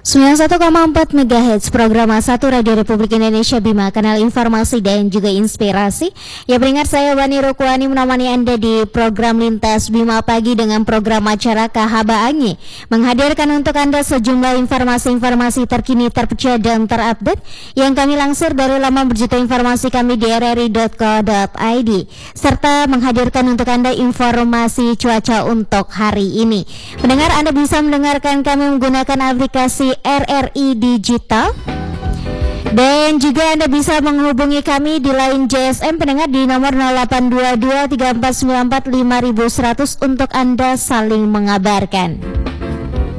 91,4 MHz program A1 Radio Republik Indonesia Bima, kanal informasi dan juga inspirasi. Ya, peringat saya Wani Rukwani menemani Anda di program Lintas Bima Pagi dengan program acara Kahaba Angi, menghadirkan untuk Anda sejumlah informasi-informasi terkini, terpercaya dan terupdate yang kami lansir dari laman berjuta informasi kami di rri.co.id, serta menghadirkan untuk Anda informasi cuaca untuk hari ini. Pendengar, Anda bisa mendengarkan kami menggunakan aplikasi RRI Digital, dan juga Anda bisa menghubungi kami di line JSM pendengar di nomor 0822 3494 5100 untuk Anda saling mengabarkan.